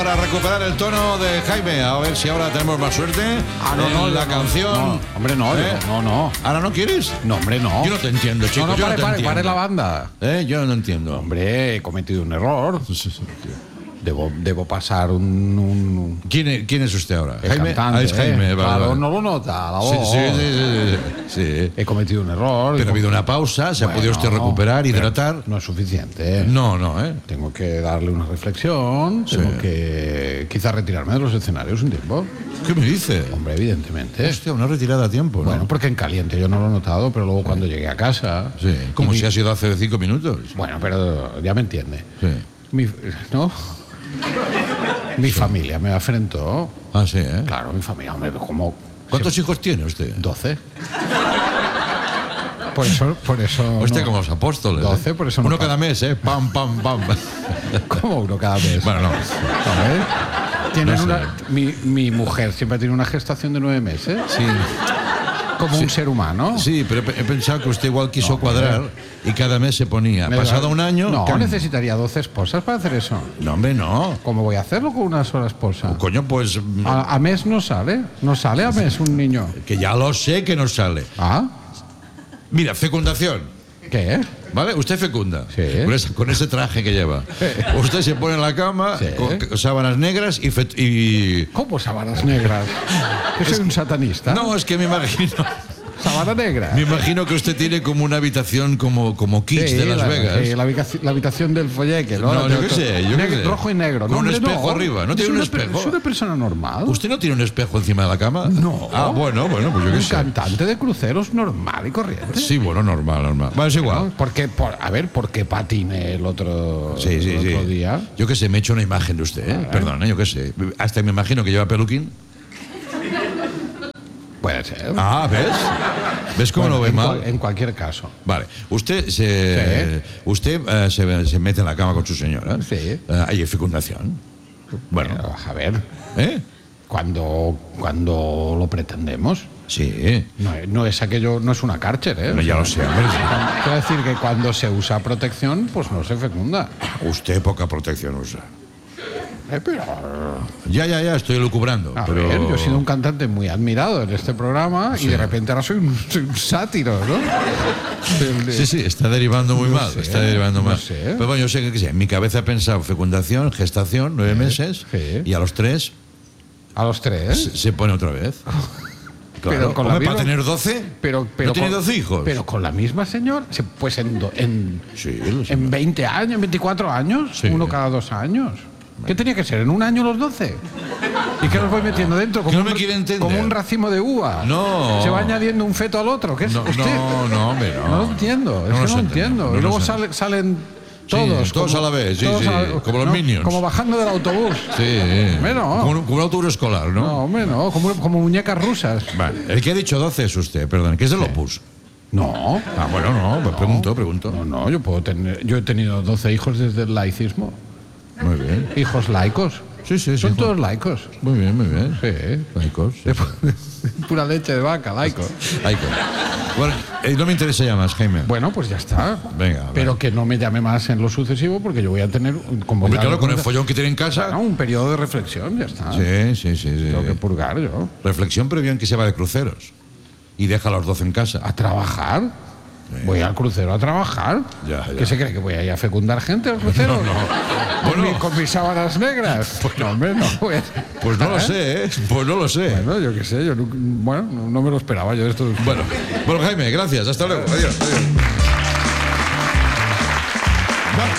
para recuperar el tono de Jaime. A ver si ahora tenemos más suerte. La canción. No, hombre, no, no. ¿Ahora no quieres? No, hombre, no. Yo no te entiendo, chico. No, yo no te pare entiendo. la banda. Yo no entiendo. Hombre, he cometido un error. Debo pasar un ¿Quién es usted ahora? el Jaime. cantante. Es Jaime, Claro, no lo nota la voz. Sí. He cometido un error. Pero ha habido una pausa, se ha podido usted recuperar, hidratar. No es suficiente. No. Tengo que darle una reflexión. Tengo que quizás retirarme de los escenarios un tiempo. ¿Qué me dice? Hombre, evidentemente. Hostia, una retirada a tiempo, ¿no? Bueno, porque en caliente yo no lo he notado, pero luego cuando llegué a casa... Sí, como si ha sido hace 5 minutos. Bueno, pero ya me entiende. Sí. Mi familia me afrentó. Ah, sí, ¿eh? Claro, mi familia, hombre, como... ¿Cuántos hijos tiene usted? 12. Por eso. Hostia, no. como los apóstoles. 12, por eso no. Uno cada mes, ¿eh? Pam. ¿Cómo uno cada mes? Bueno, no. A ver. Tienen No sé. mi mujer siempre tiene una gestación de 9 meses. Sí. Como un ser humano. Sí, pero he pensado que usted igual quiso cuadrar y cada mes se ponía. Pasado un año... No, necesitaría 12 esposas para hacer eso. No, hombre, no. ¿Cómo voy a hacerlo con una sola esposa? Coño, pues... A mes no sale. No sale a mes un niño. Que ya lo sé que no sale. ¿Ah? Mira, fecundación. ¿Qué? ¿Vale? Usted fecunda. Sí. Con ese traje que lleva. Usted se pone en la cama Sí. con sábanas negras y... ¿Cómo sábanas negras? ¿Que soy un satanista? No, es que me imagino... ¿Sábana negra? Me imagino que usted tiene como una habitación como Kiss Sí, de Las Vegas. la habitación del folleque, ¿no? No, yo qué sé, yo qué sé. Rojo y negro. Con un hombre, espejo arriba. ¿No tiene un espejo? Es una persona normal. ¿Usted no tiene un espejo encima de la cama? No. Ah, bueno, pues yo qué Un sé. cantante de cruceros normal y corriente. Sí, bueno, normal. Bueno, es igual. ¿No? ¿Por qué patiné el otro, Sí. otro día? Yo qué sé, me he hecho una imagen de usted, ¿eh? Perdón, yo qué sé. Hasta me imagino que lleva peluquín. Puede ser. Ah, ¿ves? ¿Ves cómo Bueno, lo ve mal? En cualquier caso. Vale. Usted se mete en la cama con su señora. Sí. Hay fecundación. Bueno. Pero, a ver, ¿Eh? cuando lo pretendemos, Sí. no es aquello, no es una cárcel, ¿eh? No, ya lo sé, hombre. Quiero decir que cuando se usa protección, pues no se fecunda. Usted poca protección usa. Pero Ya, estoy lucubrando. a pero... ver, yo he sido un cantante muy admirado en este programa y de repente ahora soy un sátiro, ¿no? Sí, está derivando muy mal. Está derivando mal. sé. Pero bueno, yo sé que en mi cabeza he pensado fecundación, gestación, 9 meses, sí. y a los 3 A los 3. se pone otra vez. Claro, Pero con la hombre, misma- para tener 12, Pero ¿no tiene con- 12 hijos? Pero con la misma señora, pues Sí, lo sé. en 20 años, en 24 años, Sí. uno cada 2 años. ¿Qué tenía que ser? ¿En un año los 12? ¿Y qué los voy metiendo dentro? Que no me quiere entender. Como un racimo de uva. No. ¿Se va añadiendo un feto al otro? ¿Qué es? No, hombre, no. No lo entiendo, es que no lo entiendo. no Y luego lo sé. salen todos. todos a la vez, sí, como los Minions. Como bajando del autobús. Sí. Hombre, no. Como un autobús escolar, ¿no? No, hombre, no. Como muñecas rusas. Vale. El que ha dicho 12 es usted, perdón, que es del Opus. No. Ah, bueno, no, pues pregunto. No, yo he tenido 12 hijos desde el laicismo. Muy bien. Hijos laicos. Sí. Son todos laicos. Muy bien. Sí. Laicos. Sí. Pura leche de vaca, laicos. Laicos. Bueno, no me interesa ya más, Jaime. Bueno, pues ya está. Venga, Pero que no me llame más en lo sucesivo porque yo voy a tener, como Hombre, ya claro, lo con el conozco, follón que tiene en casa. un periodo de reflexión, ya está. Sí. Tengo que purgar yo. Reflexión previa en que se va de cruceros. Y deja a los 12 en casa. ¿A trabajar? Voy al crucero a trabajar. Ya. ¿Qué se cree? ¿Que voy a ir a fecundar gente al crucero? Bueno. Con mis sábanas negras. No, hombre, no. Pues no lo sé, ¿eh? Pues no lo sé. Bueno, yo qué sé. Bueno, no me lo esperaba yo esto. Bueno, Jaime, gracias. Hasta luego. Adiós. Vamos.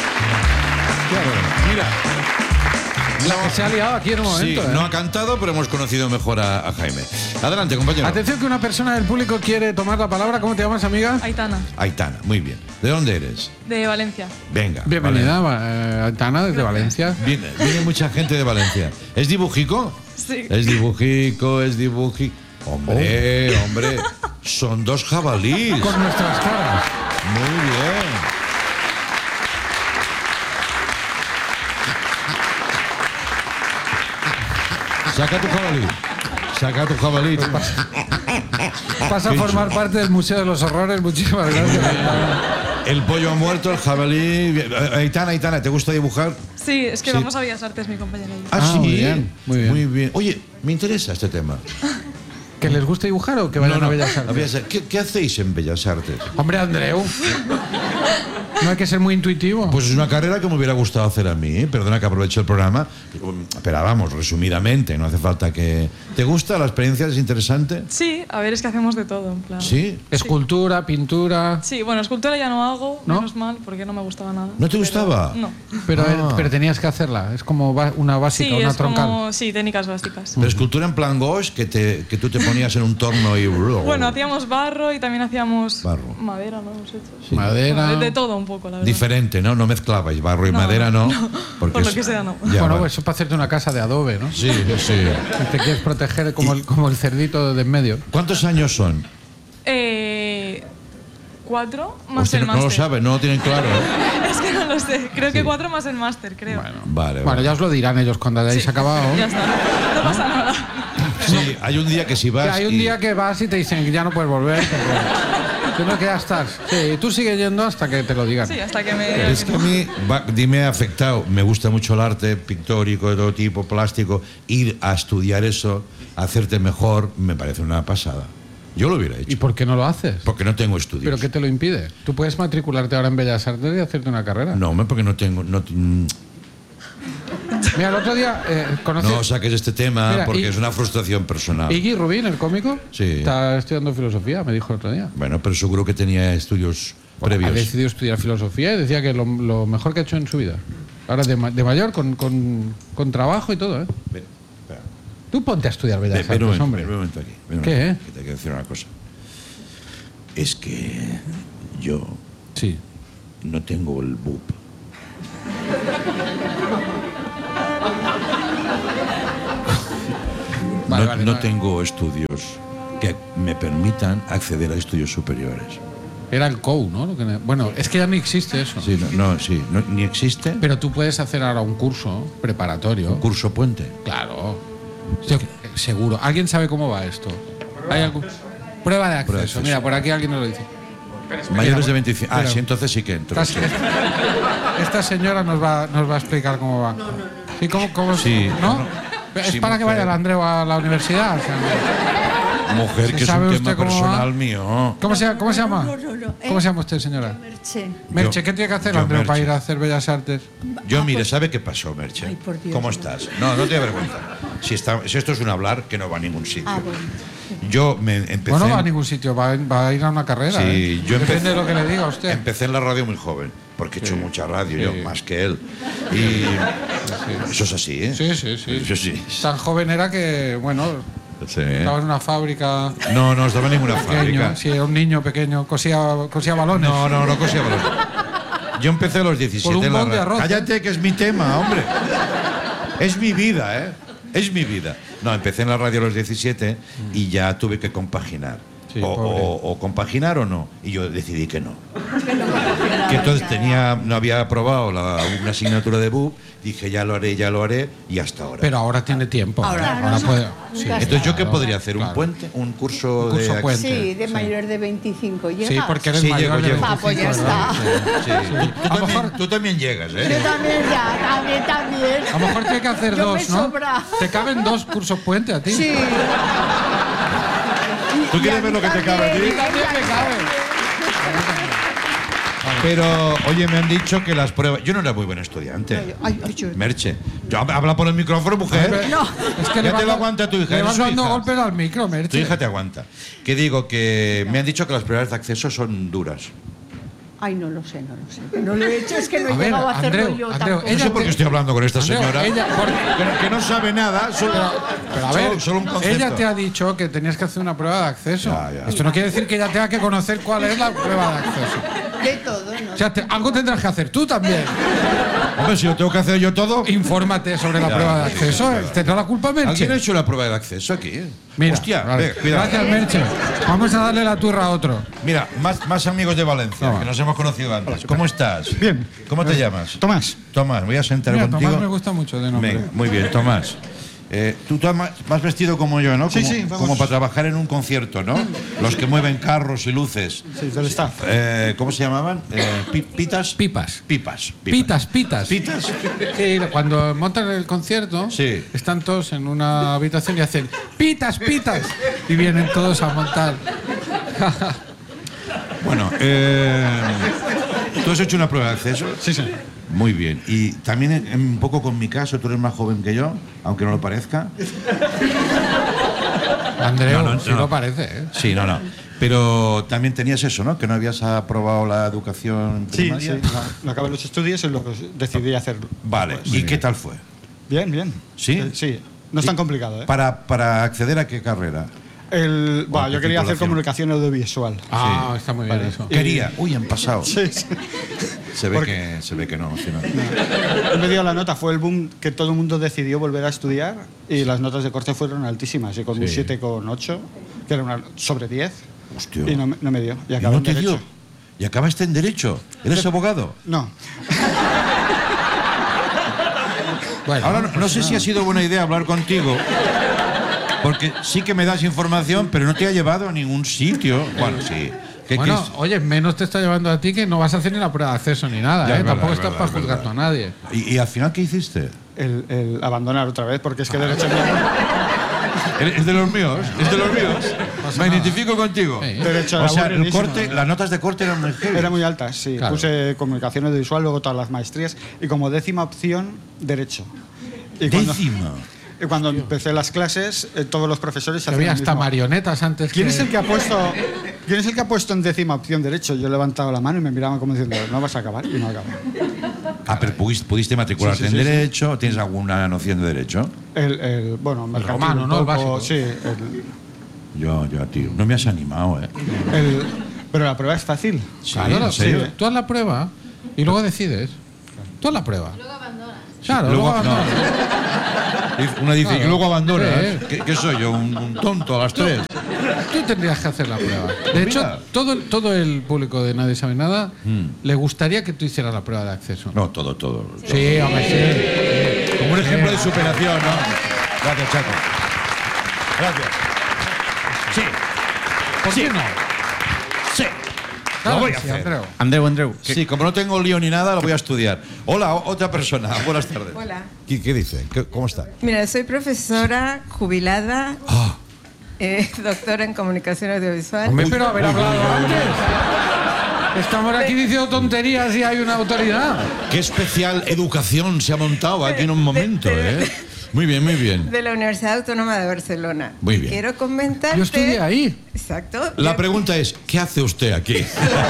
Mira. La que se ha liado aquí en un momento. Sí, no ha cantado, pero hemos conocido mejor a Jaime. Adelante, compañero. Atención que una persona del público quiere tomar la palabra. ¿Cómo te llamas, amiga? Aitana, Aitana, muy bien. ¿De dónde eres? de Valencia. Venga. Bienvenida, Aitana, desde Valencia. Viene mucha gente de Valencia. ¿Es dibujico? Sí. Es dibujico. Hombre, son 2 jabalíes. Con nuestras caras. Muy bien. Saca tu jabalí. Pasa a formar parte del Museo de los Horrores. Muchísimas gracias. El pollo muerto, el jabalí. Aitana, ¿te gusta dibujar? Sí, es que vamos a Bellas Artes, mi compañera y yo. Ah, sí. Muy bien, muy bien. Muy bien. Oye, me interesa este tema. ¿Que les guste dibujar o que vayan a Bellas Artes? ¿Qué hacéis en Bellas Artes? Hombre, Andreu. No hay que ser muy intuitivo. Pues es una carrera que me hubiera gustado hacer a mí. Perdona que aproveche el programa. Pero vamos, resumidamente, no hace falta que... ¿Te gusta? ¿La experiencia es interesante? Sí, a ver, es que hacemos de todo, en plan. ¿Sí? Escultura, pintura. Sí, bueno, escultura ya no hago, ¿No? menos mal, porque no me gustaba nada. ¿No te gustaba? No. Pero tenías que hacerla. Es como una básica, Sí, una es troncal. como... Sí, técnicas básicas. Pero escultura en plan gauche, que tú te ponías en un torno y... Bueno, hacíamos barro y también hacíamos Barro. madera, ¿no? Hemos hecho. Sí. Madera. De todo un poco, la verdad. Diferente, ¿no? No mezclabais barro y madera, ¿no? Porque por lo que sea, no. Ya, Bueno, va. pues eso es para hacerte una casa de adobe, ¿no? Sí, sí. Si te quieres proteger como el cerdito de en medio. ¿Cuántos años son? 4 más Hostia, el no máster. lo saben, no lo tienen claro. Es que no lo sé. Creo que 4 más el máster, creo. Vale, Bueno, ya os lo dirán ellos cuando hayáis Sí. acabado. Ya está. No pasa nada. Sí, hay un día que si vas. Que hay un día que vas y te dicen que ya no puedes volver. Tú no, que ya estás. Sí, tú sigues yendo hasta que te lo digan. Sí, hasta que me... Es que a mí me ha afectado. Me gusta mucho el arte pictórico de todo tipo, plástico. Ir a estudiar eso, hacerte mejor, me parece una pasada. Yo lo hubiera ¿Y hecho. por qué no lo haces? Porque no tengo estudios. ¿Pero qué te lo impide? Tú puedes matricularte ahora en Bellas Artes y hacerte una carrera. No, hombre, porque no tengo. Mira, el otro día conocí... No saques este tema Mira, porque y- es una frustración personal. Iggy Rubin, el cómico, Sí. está estudiando filosofía, me dijo el otro día. Bueno, pero seguro que tenía estudios Ha previos. decidido estudiar filosofía y decía que lo mejor que ha hecho en su vida. Ahora de mayor, con trabajo y todo, ¿eh? Ven, espera. Tú ponte a estudiar Bellas Ven un Artes, momento, hombre. ven un momento aquí. Ven un ¿Qué, momento, que te quiero decir una cosa. Es que yo Sí. no tengo el BUP. No tengo estudios que me permitan acceder a estudios superiores. Era el COU, ¿no? Bueno, es que ya no existe eso. Sí, ni existe Pero tú puedes hacer ahora un curso preparatorio. un curso puente. Claro. Seguro. ¿Alguien sabe cómo va esto? ¿Hay algún... Prueba de acceso. Prueba de acceso. Mira, por aquí alguien nos lo dice. Mayores de 25. Ah, espera. sí, entonces sí que entro. Esta señora nos va a explicar cómo va. ¿Sí? ¿Cómo Sí, ¿no? no. Es Sí, para que mujer. vaya el Andreu a la universidad. O sea, Mujer, que es ¿sabe un usted tema cómo va? personal mío. ¿Cómo se llama? No. ¿Cómo se llama usted, señora? Merche. Merche, Yo- ¿qué tiene que hacer yo, Andreu para Merche. ir a hacer Bellas Artes? Yo, mire, ¿sabe qué pasó, Merche? Ay, por Dios. ¿Cómo estás? No te da vergüenza. Si esto es un hablar que no va a ningún sitio. Ah, bueno. Yo me empecé. Bueno, no va a ningún sitio, va a ir a una carrera. Sí, ¿eh? yo Depende empecé- de lo que le diga a usted. Empecé en la radio muy joven, porque he hecho mucha radio, yo, Sí. más que él. Y eso es así, ¿eh? Sí. Eso sí. Tan joven era que, bueno, Sí. estaba en una fábrica No estaba en ninguna fábrica. pequeño. Sí, era un niño pequeño, cosía balones. No cosía valor. Yo empecé a los 17 Por un en la bol de radio. arroz, Cállate, que es mi tema, hombre. Es mi vida, ¿eh? Es mi vida. No, empecé en la radio a los 17 y ya tuve que compaginar. Sí, o, pobre. o compaginar o no. Y yo decidí que no. Que entonces no había aprobado una asignatura de BUP. Dije, ya lo haré, y hasta ahora. Pero ahora tiene tiempo. Ahora puede. Sí. Entonces, ¿yo qué Claro, podría hacer? claro. ¿Un puente? ¿Un curso, Un curso de puente. Sí, de mayores de 25. ¿Llegas? Sí, porque eres Sí, mayor de llego. 25, Ah, pues ya ¿verdad? está. Sí. Tú, A lo mejor- tú también llegas, Yo ¿eh? también ya, también. A lo mejor tiene que hacer Yo dos, me ¿no? sobra. Te caben 2 cursos puente a ti. Sí. ¿Tú quieres ver lo que te cabe a ti? También me cabe. Pero, oye, me han dicho que las pruebas... Yo no era muy buen estudiante. Ay, yo. Merche. Habla por el micrófono, mujer. No. Es que Ya te va- lo aguanta tu hija, Le eres vas su dando hija. golpes al micro, Tu Merche. hija te aguanta. Que digo que me han dicho que las pruebas de acceso son duras. Ay, no lo sé. No lo he hecho, es que no he A ver, llegado a hacerlo Andreu, yo Andreu, tampoco. No sé por qué estoy hablando con esta Andreu, señora. ella- que no sabe nada. Pero a ver, solo un concepto. ella te ha dicho que tenías que hacer una prueba de acceso. Ya. Esto no quiere decir que ella tenga que conocer cuál es la prueba de acceso. De todo, ¿no? O sea, algo tendrás que hacer tú también. Hombre, si lo tengo que hacer yo todo. Infórmate sobre la Ya, prueba de sí, acceso. sí, sí. ¿Tendrá la culpa Merche? ¿Alguien ha hecho la prueba de acceso aquí? Mira, Hostia, vale. cuidado. Gracias, Merche. Vamos a darle la turra a otro. Mira, más amigos de Valencia, Toma. que nos hemos conocido antes. ¿Cómo estás? Bien. ¿Cómo te llamas? Tomás. Tomás, voy a sentar Mira, contigo. Tomás me gusta mucho de nombre. Venga, muy bien, Tomás. Tú vas vestido como yo, ¿no? Sí, como, sí, vamos. como para trabajar en un concierto, ¿no? Los que mueven carros y luces. Sí, del staff. ¿Cómo se llamaban? ¿Pitas? Pipas. Pipas. Pitas. ¿Pitas? Sí, cuando montan el concierto, Sí. están todos en una habitación y hacen pitas. Y vienen todos a montar. Bueno, ¿tú has hecho una prueba de acceso? Sí, sí. Muy bien. Y también un poco con mi caso, tú eres más joven que yo, aunque no lo parezca. Andreu, No, sí no. lo parece, ¿eh? Sí, no. Pero también tenías eso, ¿no? Que no habías aprobado la educación Sí, primaria. sí. No acabé los estudios y luego decidí hacerlo. Vale. ¿Y qué tal fue? Bien, bien. ¿Sí? Sí. No es tan complicado, ¿eh? ¿Para acceder a qué carrera? Bueno, yo quería hacer titulación. comunicación audiovisual. Ah, está muy bien eso. Quería. Uy, han pasado. Sí, sí. Se ve que no. al final. Me dio la nota, fue el boom que todo el mundo decidió volver a estudiar y las notas de corte fueron altísimas. Y con un 7,8, que era una sobre 10, Hostia. y no me dio. Y ¿Y acabé no en te Derecho. dio? ¿Y acabaste en Derecho? ¿Eres abogado? No. Bueno, Ahora no sé si ha sido buena idea hablar contigo, porque sí que me das información, pero no te ha llevado a ningún sitio. Bueno, sí. bueno, oye, menos te está llevando a ti que no vas a hacer ni la prueba de acceso ni nada, Ya, ¿eh? es verdad, Tampoco es estás verdad, para es juzgar verdad. a nadie. ¿Y al final qué hiciste? El abandonar otra vez, porque es que Derecho Es de los míos, es de los míos. Me identifico contigo. Sí. Derecho O era sea, el buenísimo. corte, las notas de corte eran muy heavy. Era muy altas, sí. Claro. Puse comunicación audiovisual, luego todas las maestrías y como 10ª opción, Derecho. Y Décima. Y cuando empecé las clases, todos los profesores Que había hacían lo hasta mismo. marionetas antes ¿Quién que... es el que ha puesto en 10ª opción Derecho? Yo he levantado la mano y me miraban como diciendo, no vas a acabar, y no acabé. Pero pudiste matricularte Sí, sí, en sí, Derecho. ¿Tienes alguna noción de Derecho? Bueno, mercantil romano, un ¿no? El poco, básico. sí. Yo, tío. No me has animado, ¿eh? Pero la prueba es fácil. Sí, Claro, ¿en serio? sí. Tú haz la prueba y luego decides. Tú haz la prueba. Luego abandonas. Claro, luego no. abandonas. Una dice, Claro. y luego abandonas. Sí. ¿Qué soy yo? ¿Un tonto a las 3? Tú tendrías que hacer la prueba. De hecho, Mira. todo el público de Nadie Sabe Nada le gustaría que tú hicieras la prueba de acceso. No, todo. Sí, hombre, sí. Como un ejemplo de superación, ¿no? Gracias, Chaco. Gracias. Sí, ¿Por qué no? sí. Claro Lo voy que a sí, hacer. Andreu. Sí, como no tengo lío ni nada, lo voy a estudiar. Hola, otra persona. Buenas tardes. Hola. ¿Qué dice? ¿Cómo está? Mira, soy profesora jubilada, doctora en comunicación audiovisual. Hombre, pero haber hablado antes. Estamos aquí diciendo tonterías y hay una autoridad. Qué especial educación se ha montado aquí en un momento, ¿eh? Muy bien, muy bien. De la Universidad Autónoma de Barcelona. Muy bien. Quiero comentarte. Yo estudié ahí. Exacto. La Yo pregunta es, ¿qué hace usted aquí?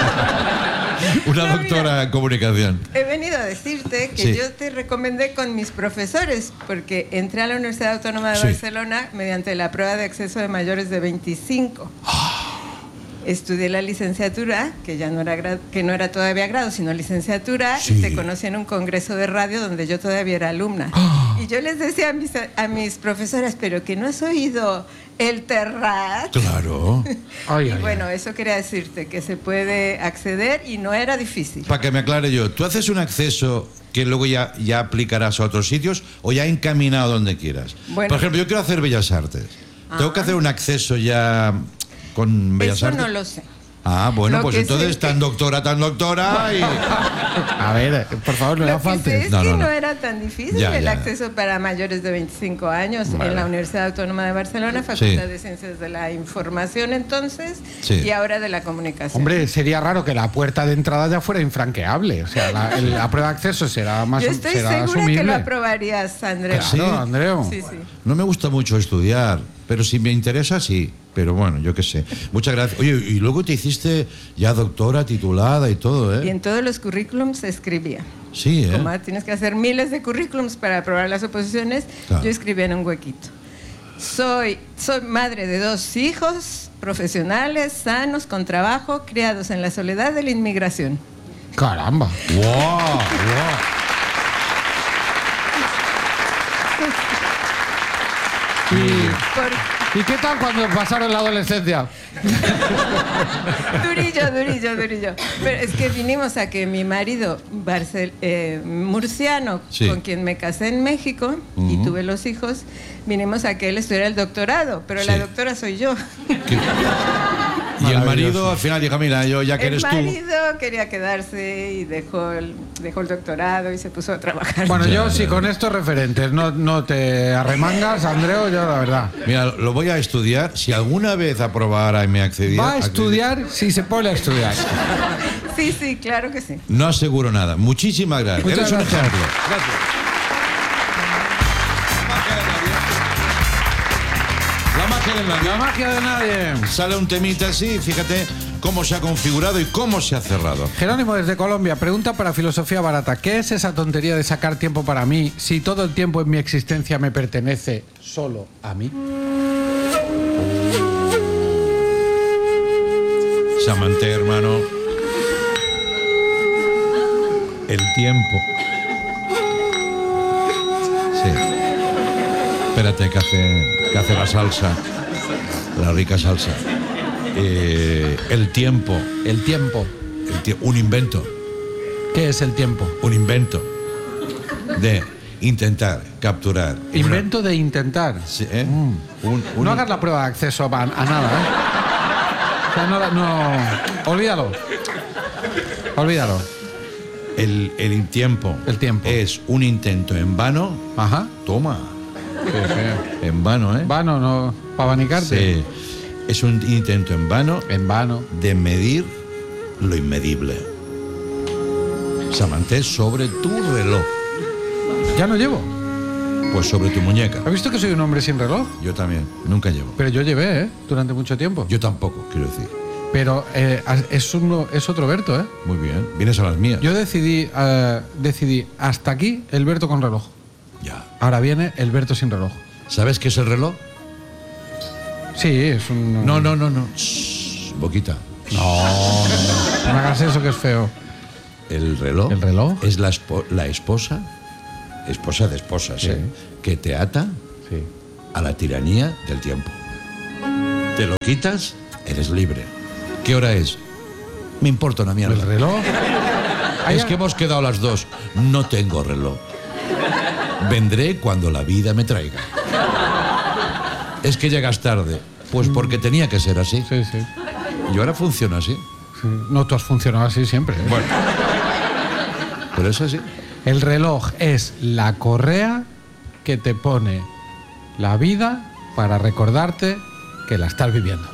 Una No, doctora mira. en comunicación. He venido a decirte que Sí. yo te recomendé con mis profesores, porque entré a la Universidad Autónoma de Sí. Barcelona mediante la prueba de acceso de mayores de 25. Estudié la licenciatura, que ya no era, que no era todavía grado, sino licenciatura, Sí. y te conocí en un congreso de radio donde yo todavía era alumna. Y yo les decía a mis profesoras, pero que no has oído el Terrat. Claro. Ay, Y ay, bueno, eso quería decirte, que se puede acceder y no era difícil. Para que me aclare yo, ¿tú haces un acceso que luego ya aplicarás a otros sitios o ya encaminado donde quieras? Bueno. Por ejemplo, yo quiero hacer Bellas Artes. ¿Tengo que hacer un acceso ya con Bellas Eso Artes? no lo sé. Ah, bueno, Lo pues que entonces sé tan doctora y... A ver, por favor, no Lo la que sé faltes. es No, que no, no, no. era tan difícil Ya, el ya. acceso para mayores de 25 años Vale. en la Universidad Autónoma de Barcelona, Facultad de Ciencias de la Información entonces Sí. y ahora de la Comunicación. Hombre, sería raro que la puerta de entrada ya fuera infranqueable. O sea, la prueba de acceso será más Yo estoy será segura asumible. que lo aprobarías, Andrés. ¿Sí? Claro, Andreu. Sí, sí. No me gusta mucho estudiar, pero si me interesa, sí. Pero bueno, yo qué sé. Muchas gracias. Oye, y luego te hiciste ya doctora, titulada y todo, Y ¿eh? en todos los currículums se escribía. Sí, ¿eh? Como tienes que hacer miles de currículums para aprobar las oposiciones, Claro. yo escribía en un huequito. Soy madre de 2 hijos profesionales, sanos, con trabajo, criados en la soledad de la inmigración. Caramba. ¡Wow! ¿Y qué tal cuando pasaron la adolescencia? Durillo. Pero es que vinimos a que mi marido, murciano, Sí. con quien me casé en México y tuve los hijos, vinimos a que él estudiara el doctorado, pero Sí. la doctora soy yo. Y el marido al final dijo, mira, yo ya que El eres tú. marido quería quedarse y dejó el doctorado y se puso a trabajar. Bueno, Ya, yo ya. sí, con estos referentes no te arremangas, Andreu, yo la verdad. Mira, lo voy a estudiar. Si alguna vez aprobara y me accedía. Va a estudiar si se pone a estudiar. Sí, claro que sí. No aseguro nada. Muchísimas gracias. Muchas Eres un gracias. ejemplo. La magia de nadie. La magia de nadie. Sale un temita así, fíjate cómo se ha configurado y cómo se ha cerrado. Jerónimo desde Colombia pregunta para Filosofía Barata: ¿qué es esa tontería de sacar tiempo para mí si todo el tiempo en mi existencia me pertenece solo a mí? Samanté, hermano. El tiempo. Sí. Espérate, que hace la salsa. La rica salsa. El tiempo. El tiempo. Un invento. ¿Qué es el tiempo? Un invento. De intentar capturar. Invento de intentar. Sí, ¿eh? No hagas la prueba de acceso a nada, ¿eh? O sea, no. Olvídalo. El tiempo. El tiempo. Es un intento en vano. Ajá. Toma. Qué feo. En vano, ¿eh? Vano, no. Para abanicarte. Sí. Es un intento en vano En vano. de medir lo inmedible. Samanté, sobre tu reloj. Ya no llevo. Pues sobre tu muñeca. ¿Has visto que soy un hombre sin reloj? Yo también. Nunca llevo. Pero yo llevé, ¿eh? Durante mucho tiempo. Yo tampoco, quiero decir. Pero es otro Berto, ¿eh? Muy bien. Vienes a las mías. Yo decidí hasta aquí el Berto con reloj. Ya. Ahora viene el Berto sin reloj. ¿Sabes qué es el reloj? Sí, es un... No. Shh, boquita. No me hagas eso que es feo. El reloj. ¿El reloj? Es la esposa de esposas, Sí. que te ata Sí. a la tiranía del tiempo. Te lo quitas, eres libre. ¿Qué hora es? Me importa una mierda. ¿El reloj? Es que hemos quedado las dos. No tengo reloj. Vendré cuando la vida me traiga. Es que llegas tarde. Pues porque tenía que ser así. Sí. Y ahora funciona así. Sí. No, tú has funcionado así siempre, ¿eh? Bueno. Pero es así. El reloj es la correa que te pone la vida para recordarte que la estás viviendo.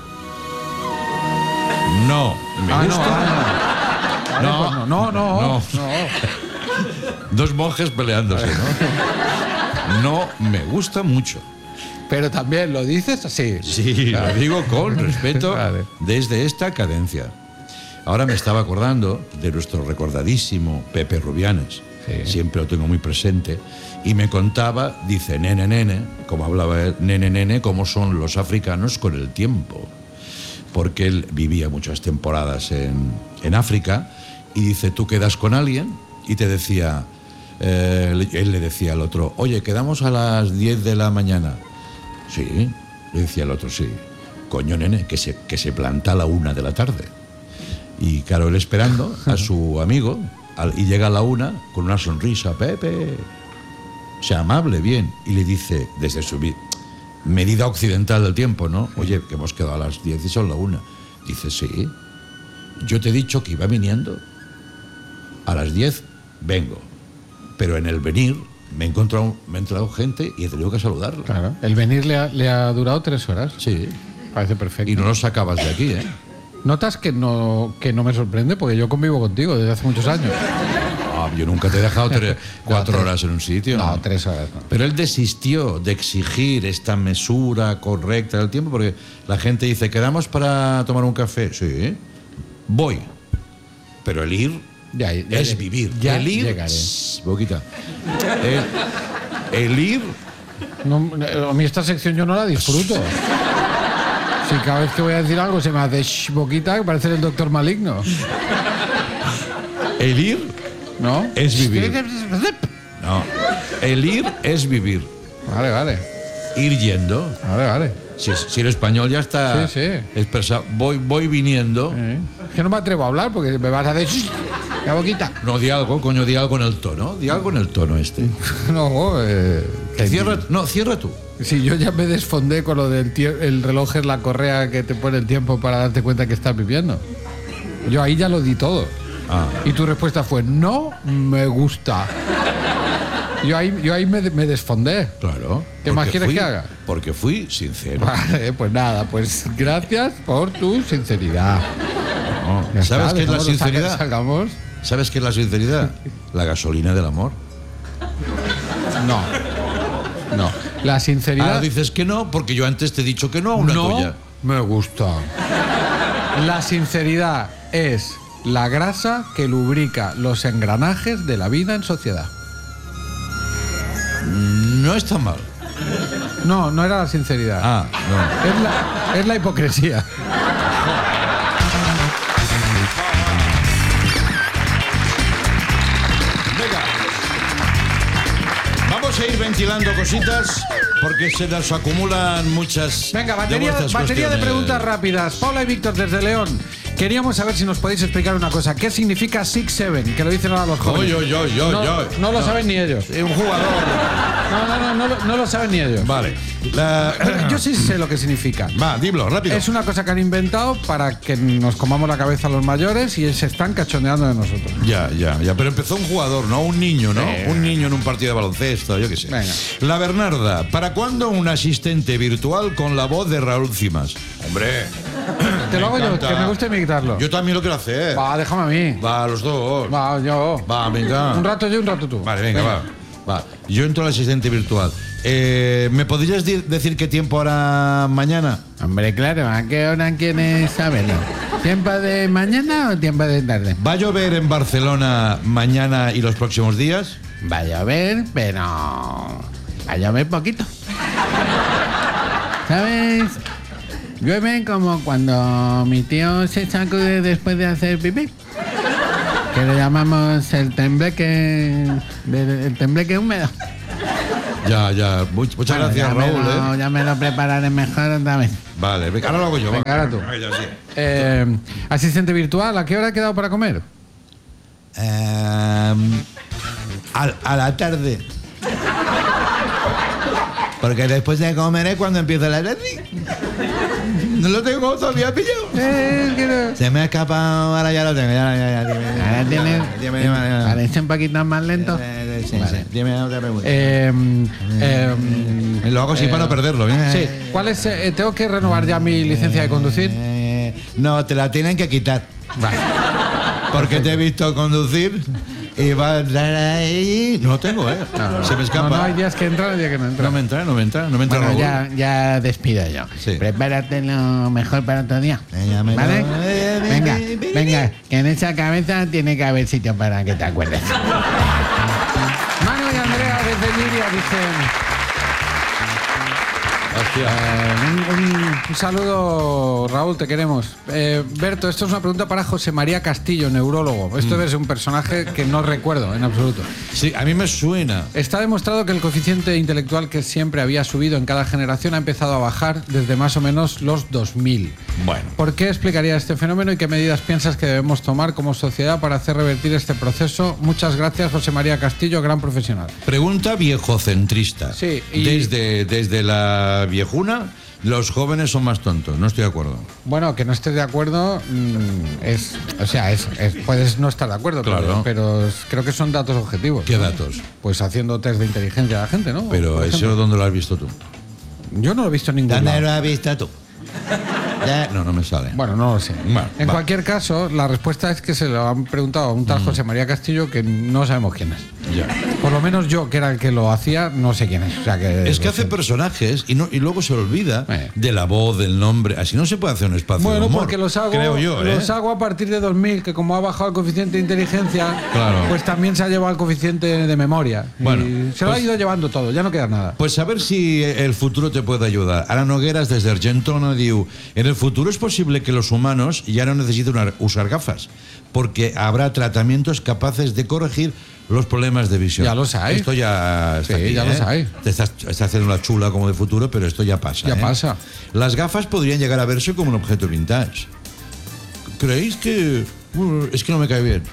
No. Me gusta. No. Dos monjes peleándose, ¿no? No me gusta mucho. Pero también lo dices así. Sí, lo digo con respeto Vale. desde esta cadencia. Ahora me estaba acordando de nuestro recordadísimo Pepe Rubianes. Sí. Siempre lo tengo muy presente. Y me contaba, dice, nene, como hablaba él, nene, cómo son los africanos con el tiempo. Porque él vivía muchas temporadas en África y dice, tú quedas con alguien y te decía, él le decía al otro, oye, quedamos a las 10 de la mañana. Sí, le decía el otro, sí. Coño, nene, que se planta a la 1 de la tarde. Y claro, él esperando a su amigo y llega a la 1 con una sonrisa, Pepe, sea amable, bien. Y le dice, desde su medida occidental del tiempo, ¿no? Oye, que hemos quedado a las 10 y son la 1. Dice, sí. Yo te he dicho que iba viniendo. A las 10 vengo. Pero en el venir me he encontrado gente y he tenido que saludarla. Claro. El venir le ha durado 3 horas. Sí. Parece perfecto. Y no lo sacabas de aquí, ¿eh? Notas que no me sorprende porque yo convivo contigo desde hace muchos años. Ah, yo nunca te he dejado 4 horas en un sitio. No, 3 horas no. Pero él desistió de exigir esta mesura correcta del tiempo porque la gente dice, ¿quedamos para tomar un café? Sí, voy. Pero el ir es vivir. Ya el ir, llegaré. Boquita. El ir, No, a mí esta sección yo no la disfruto. Si cada vez que voy a decir algo se me hace boquita, que parece el doctor maligno. el ir ¿No? es vivir. No, el ir es vivir. Vale. ir yendo. Vale. Si el español ya está Sí, sí. expresado, voy viniendo. Es que no me atrevo a hablar porque me vas a decir la boquita. No, di algo, coño, di algo en el tono. Di algo en el tono este. No, Cierra tú. si yo ya me desfondé con lo del el reloj es la correa que te pone el tiempo para darte cuenta que estás viviendo. Yo ahí ya lo di todo. Ah. Y tu respuesta fue, no me gusta. Yo ahí me desfondé. Claro. ¿Qué más porque quieres que haga? Porque fui sincero. Vale, pues nada, pues gracias por tu sinceridad. No. Ya ¿Sabes está, qué es la dejémoslo, sinceridad? Salgamos. ¿Sabes qué es la sinceridad? La gasolina del amor. No. La sinceridad. Ahora dices que no, porque yo antes te he dicho que no a una no tuya. me gusta. La sinceridad es la grasa que lubrica los engranajes de la vida en sociedad. No está mal. No era la sinceridad. Ah, no. Es la hipocresía. Venga. Vamos a ir ventilando cositas porque se nos acumulan muchas. Venga, batería de cuestiones. preguntas rápidas. Paula y Víctor desde León. Queríamos saber si nos podéis explicar una cosa. ¿Qué significa 6-7? Que lo dicen ahora los jóvenes. No lo saben ni ellos. Un jugador. No lo saben ni ellos. Vale. Yo sí sé lo que significa. Va, dilo, rápido. Es una cosa que han inventado para que nos comamos la cabeza los mayores y se están cachondeando de nosotros. Ya. Pero empezó un jugador, ¿no? Un niño, ¿no? Un niño en un partido de baloncesto, yo qué sé. Venga. La Bernarda. ¿Para cuándo un asistente virtual con la voz de Raúl Cimas? Hombre. Te lo hago yo, encanta. que me gusta imitarlo. Yo también lo quiero hacer. Va, déjame a mí. Va, los dos. Va, yo. Va, venga. Un rato yo, un rato tú. Vale, venga, va. Yo entro al asistente virtual. ¿Me podrías decir qué tiempo hará mañana? Hombre, claro, ¿a qué hora quieres saberlo? ¿Tiempo de mañana o tiempo de tarde? ¿Va a llover en Barcelona mañana y los próximos días? Va a llover, pero va a llover poquito. ¿Sabes? Llueve como cuando mi tío se sacude después de hacer pipí. Que le llamamos el tembleque húmedo. Ya. Muchas Bueno, gracias, ya Raúl. ya me lo prepararé mejor otra vez. Vale, venga, ahora lo hago yo. Venga, ahora tú. Venga, sí. Asistente virtual, ¿a qué hora ha quedado para comer? A la tarde. Porque después de comer es cuando empieza la tarde. No lo tengo todavía pillado. Se me ha escapado, ahora ya lo tengo. Ahora tiene. Parece un poquito más lento. Sí. Dime otra pregunta. Lo hago así para no perderlo. Sí. ¿Cuál es? ¿Tengo que renovar ya mi licencia de conducir? No, te la tienen que quitar. Vale. Porque te he visto conducir y va a entrar ahí. No lo tengo, Se me escapa. No hay días que entran y días que no entran. No me entra. Bueno, Raúl. ya despido yo. Sí. Prepárate lo mejor para otro día. ¿Vale? Venga, que en esa cabeza tiene que haber sitio para que te acuerdes. Manu y Andrea desde Liria dicen... Un saludo, Raúl, te queremos. Berto, esto es una pregunta para José María Castillo, neurólogo. Esto es un personaje que no recuerdo en absoluto. Sí, a mí me suena. Está demostrado que el coeficiente intelectual que siempre había subido en cada generación ha empezado a bajar desde más o menos los 2000. Bueno. ¿Por qué explicaría este fenómeno y qué medidas piensas que debemos tomar como sociedad para hacer revertir este proceso? Muchas gracias, José María Castillo, gran profesional. Pregunta viejocentrista. Sí, y... Desde la viejuna, los jóvenes son más tontos. No estoy de acuerdo. Bueno, que no estés de acuerdo puedes no estar de acuerdo, Claro. pero creo que son datos objetivos. ¿Qué ¿no? datos? Pues haciendo test de inteligencia a la gente, ¿no? Pero Por eso, ejemplo. ¿dónde lo has visto tú? Yo no lo he visto en ningún lado. has visto tú? No me sale. Bueno, no lo sé. Bueno, en va. cualquier caso, la respuesta es que se lo han preguntado a un tal José María Castillo que no sabemos quién es. Ya. Por lo menos yo, que era el que lo hacía, no sé quién es. O sea que Es que hace personajes y luego se olvida de la voz, del nombre. Así no se puede hacer un espacio de Bueno, humor, porque los hago a partir de 2000, que como ha bajado el coeficiente de inteligencia, Claro. pues también se ha llevado el coeficiente de memoria. Bueno, y se lo ha ido llevando todo, ya no queda nada. Pues a ver si el futuro te puede ayudar. Ara Nogueras, desde Argentona, diu: en el futuro es posible que los humanos ya no necesiten usar gafas, porque habrá tratamientos capaces de corregir los problemas de visión. Ya los hay. Esto ya está Sí, aquí, ya los hay. Te estás haciendo la chula como de futuro, pero esto ya pasa. Ya pasa. Las gafas podrían llegar a verse como un objeto vintage. ¿Creéis que...? Es que no me cae bien.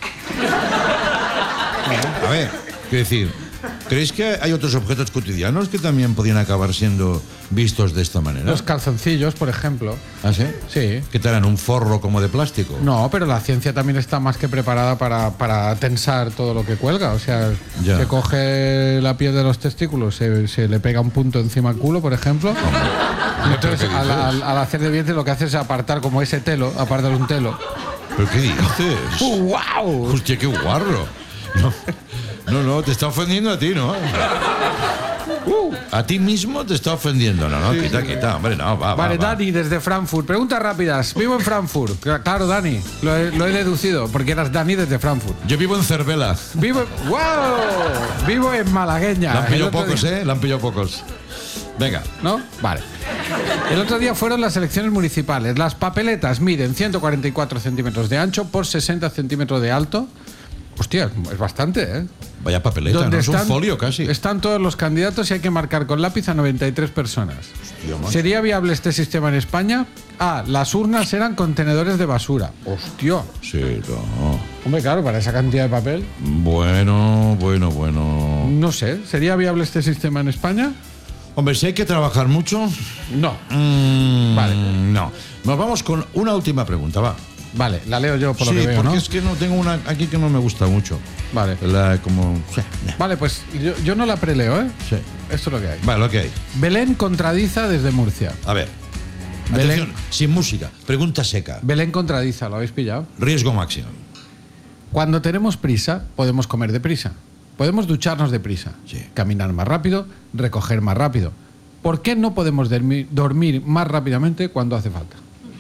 A ver, quiero decir, ¿creéis que hay otros objetos cotidianos que también podrían acabar siendo vistos de esta manera? Los calzoncillos, por ejemplo. ¿Ah, sí? Sí. ¿Qué te harán? ¿Un forro como de plástico? No, pero la ciencia también está más que preparada para tensar todo lo que cuelga. O sea, Ya. se coge la piel de los testículos, se le pega un punto encima al culo, por ejemplo. Y entonces, ¿Qué dices? al hacer de vientre, lo que hace es apartar como ese telo, apartar un telo. ¿Pero qué dices? ¡Wow! Hostia, qué guarro. No, te está ofendiendo a ti, ¿no? A ti mismo te está ofendiendo. No, quita, hombre, no, va. Vale, va. Dani, desde Frankfurt. Preguntas rápidas. Vivo en Frankfurt. Claro, Dani, lo he deducido, porque eras Dani desde Frankfurt. Yo vivo en Cervela. ¡Wow! Vivo en Malagueña. La han El pillado otro pocos, día- ¿eh? La han pillado pocos. Venga. ¿No? Vale. El otro día fueron las elecciones municipales. Las papeletas miden 144 centímetros de ancho por 60 centímetros de alto. Hostia, es bastante, ¿eh? Vaya papeleta, no es un folio casi. Están todos los candidatos y hay que marcar con lápiz a 93 personas. Hostia, macho. ¿Sería viable este sistema en España? Ah, las urnas eran contenedores de basura. Hostia. Sí, no. Hombre, claro, para esa cantidad de papel. Bueno. No sé, ¿sería viable este sistema en España? Hombre, si hay que trabajar mucho... No. Vale. No. Nos vamos con una última pregunta, va. Vale, la leo yo por lo Sí, que veo, porque ¿no? es que no tengo una aquí que no me gusta mucho. Vale. Como... Vale, pues yo no la preleo, ¿eh? Sí. Esto es lo que hay. Vale, lo que hay. Belén contradiza desde Murcia. A ver. Belén. Atención, sin música. Pregunta seca. Belén contradiza, ¿lo habéis pillado? Riesgo máximo. Cuando tenemos prisa, podemos comer deprisa. Podemos ducharnos deprisa. Sí. Caminar más rápido, recoger más rápido. ¿Por qué no podemos dormir más rápidamente cuando hace falta?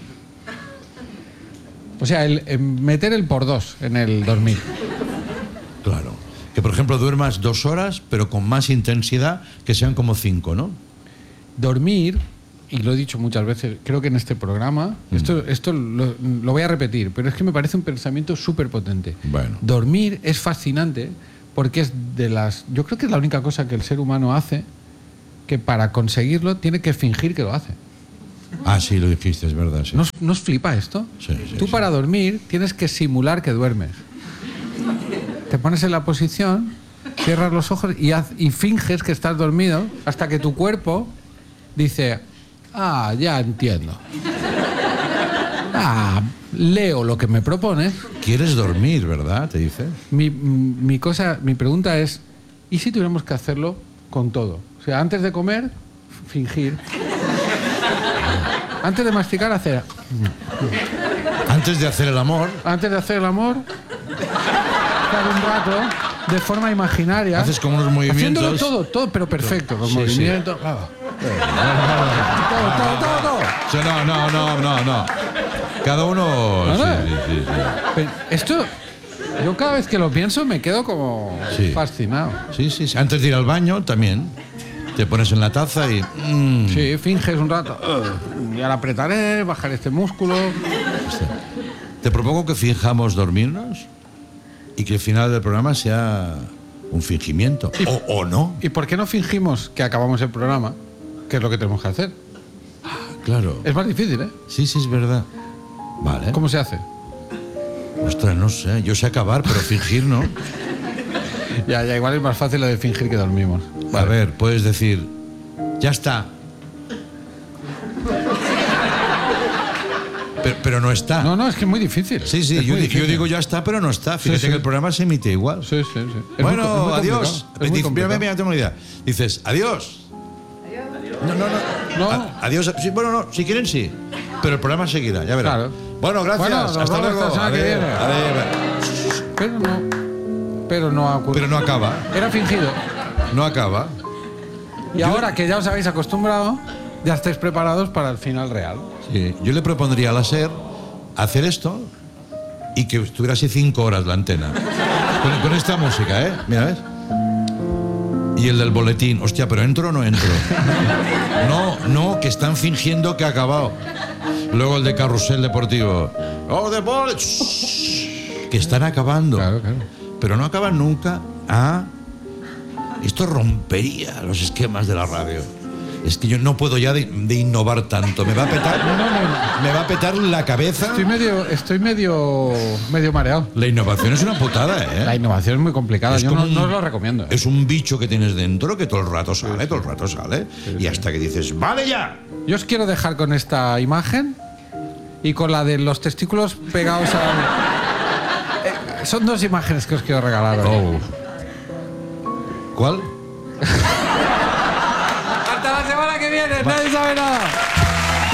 O sea, meter el por dos en el dormir. Claro. Que, por ejemplo, duermas 2 horas, pero con más intensidad, que sean como 5, ¿no? Dormir, y lo he dicho muchas veces, creo que en este programa, esto lo voy a repetir, pero es que me parece un pensamiento súper potente. Bueno. Dormir es fascinante porque es yo creo que es la única cosa que el ser humano hace que para conseguirlo tiene que fingir que lo hace. Ah, sí, lo dijiste, es verdad. Sí. ¿No os flipa esto? Sí, Tú sí. para dormir tienes que simular que duermes. Te pones en la posición, cierras los ojos y finges que estás dormido hasta que tu cuerpo dice, ah, ya entiendo. Ah, leo lo que me propones. ¿Quieres dormir, verdad? Te dice. Mi pregunta es, ¿y si tuviéramos que hacerlo con todo? O sea, antes de comer, fingir. Antes de masticar, hacer. Antes de hacer el amor, Antes de hacer el amor, estar un rato de forma imaginaria. haces como unos movimientos. Haciéndolo todo, pero perfecto. Los Sí, movimientos. Claro. Todo. Sí, no. Cada uno... No, no. Sí. Pero esto, yo cada vez que lo pienso me quedo como Sí. fascinado. Sí. Antes de ir al baño, también. Te pones en la taza y... Sí, finges un rato. Y ahora apretaré, bajar este músculo. Te propongo que fijamos dormirnos y que el final del programa sea un fingimiento. O no. ¿Y por qué no fingimos que acabamos el programa? Que es lo que tenemos que hacer. Claro. Es más difícil, ¿eh? Sí, es verdad. Vale. ¿Cómo se hace? Ostras, no sé. Yo sé acabar, pero fingir no. Ya, igual es más fácil lo de fingir que dormimos. A ver, puedes decir, ya está. Pero no está. No, es que es muy difícil. Sí, Es yo muy difícil. digo ya está, pero no está. Fíjate sí. que el programa se emite igual. Sí. Es Bueno, muy adiós. complicado, es muy complicado. Mira, tengo una idea. Dices, adiós. No. Adiós. Sí, bueno, no, si quieren sí. Pero el programa seguirá, ya verás. Claro. Bueno, gracias. Bueno, nos Hasta vemos luego. la semana que viene. Adiós. Pero no ha ocurrido. Pero no acaba. Era fingido. No acaba. Y ahora que ya os habéis acostumbrado, ya estáis preparados para el final real. Sí. Yo le propondría a la SER hacer esto y que estuviera así 5 horas la antena. Con esta música, ¿eh? Mira, ¿ves? Y el del boletín. Hostia, ¿pero entro o no entro? No, que están fingiendo que ha acabado. Luego el de carrusel deportivo. ¡Oh, de bolet! que están acabando. Claro, claro. Pero no acaban nunca. Ah, esto rompería los esquemas de la radio. Es que yo no puedo ya de innovar tanto. Me va a petar, me va a petar la cabeza. Estoy medio mareado. La innovación es una putada, ¿eh? La innovación es muy complicada. Es Yo como no os lo recomiendo. Es un bicho que tienes dentro que todo el rato sale, todo el rato sale. Y hasta que dices, ¡vale ya! Yo os quiero dejar con esta imagen y con la de los testículos pegados al... son dos imágenes que os quiero regalar hoy. ¿Cuál? ¡Hasta la semana que viene! ¡Nadie sabe nada!